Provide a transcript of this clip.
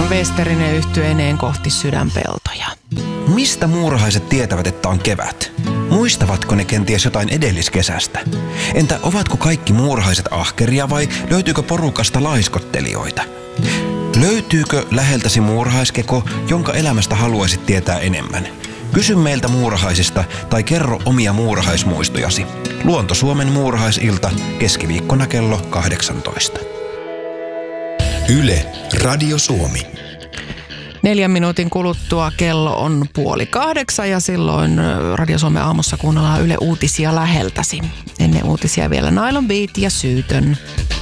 Westerinen yhtyeineen kohti sydänpeltoja. Mistä muurahaiset tietävät, että on kevät? Muistavatko ne kenties jotain edelliskesästä? Entä ovatko kaikki muurahaiset ahkeria vai löytyykö porukasta laiskottelijoita? Löytyykö läheltäsi muurahaiskeko, jonka elämästä haluaisit tietää enemmän? Kysy meiltä muurahaisista tai kerro omia muurahaismuistojasi. Luonto-Suomen muurahaisilta keskiviikkona kello 18. Yle, Radio Suomi. 4 minuutin kuluttua kello on 7:30 ja silloin Radio Suomen aamussa kuunnellaan Yle Uutisia läheltäsi. Ennen uutisia vielä Nylon Beat ja Syytön.